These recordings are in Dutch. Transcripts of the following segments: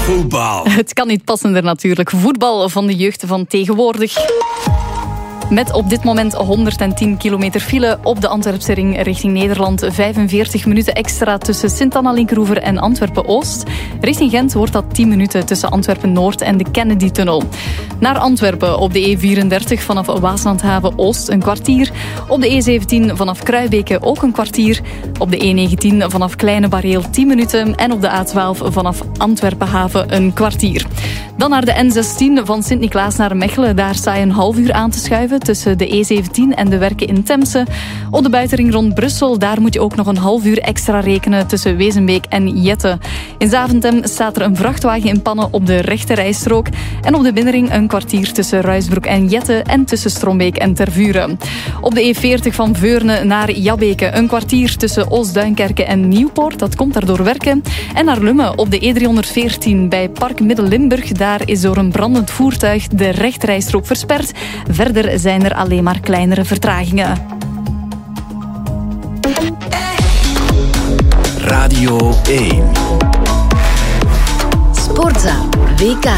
Voetbal. Het kan niet passender natuurlijk. Voetbal van de jeugd van tegenwoordig. Met op dit moment 110 kilometer file op de Antwerpse ring richting Nederland. 45 minuten extra tussen Sint-Anna-Linkeroever en Antwerpen-Oost. Richting Gent wordt dat 10 minuten tussen Antwerpen-Noord en de Kennedy-tunnel. Naar Antwerpen op de E34 vanaf Waaslandhaven-Oost een kwartier. Op de E17 vanaf Kruibeke ook een kwartier. Op de E19 vanaf Kleine Bareel 10 minuten. En op de A12 vanaf Antwerpen-Haven een kwartier. Dan naar de N16 van Sint-Niklaas naar Mechelen. Daar sta je een half uur aan te schuiven tussen de E17 en de Werken in Temse. Op de buitenring rond Brussel, daar moet je ook nog een half uur extra rekenen tussen Wezenbeek en Jette. In Zaventem staat er een vrachtwagen in pannen op de rechterrijstrook. En op de binnenring een kwartier tussen Ruisbroek en Jette en tussen Strombeek en Tervuren. Op de E40 van Veurne naar Jabbeke een kwartier tussen Oost-Duinkerke en Nieuwpoort. Dat komt daardoor Werken. En naar Lummen op de E314 bij Park Middellimburg. Daar is door een brandend voertuig de rechterrijstrook versperd. Verder zijn er alleen maar kleinere vertragingen. Radio 1. Sportza WK.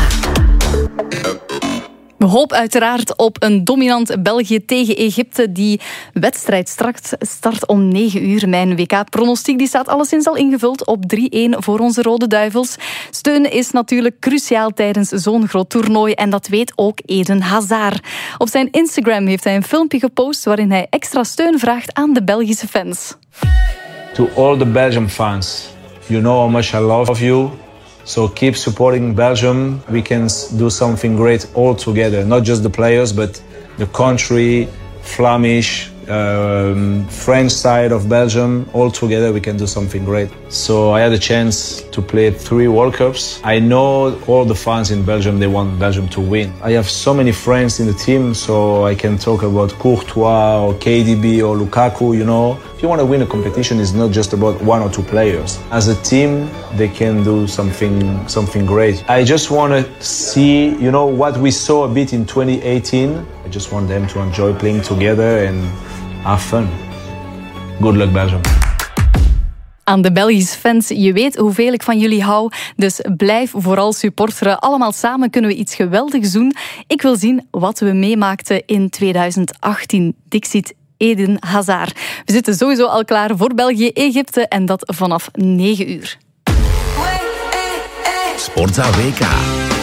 We hopen uiteraard op een dominant België tegen Egypte. Die wedstrijd straks start om 9 uur. Mijn WK-pronostiek die staat alleszins al ingevuld op 3-1 voor onze Rode Duivels. Steun is natuurlijk cruciaal tijdens zo'n groot toernooi. En dat weet ook Eden Hazard. Op zijn Instagram heeft hij een filmpje gepost waarin hij extra steun vraagt aan de Belgische fans. To all the Belgian fans, you know how much I love you. So keep supporting Belgium. We can do something great all together. Not just the players, but the country, Flemish, French side of Belgium. All together we can do something great. So I had a chance to play 3 World Cups. I know all the fans in Belgium, they want Belgium to win. I have so many friends in the team, so I can talk about Courtois or KDB or Lukaku, you know. If you want to win a competition, it's not just about 1 or 2 players. As a team, they can do something great. I just want to see, you know, what we saw a bit in 2018. I just want them to enjoy playing together and have fun. Good luck, Belgium. Aan de Belgische fans, je weet hoeveel ik van jullie hou. Dus blijf vooral supporteren. Allemaal samen kunnen we iets geweldigs doen. Ik wil zien wat we meemaakten in 2018. Dixit Eden Hazard. We zitten sowieso al klaar voor België-Egypte en dat vanaf 9 uur. Sportza WK.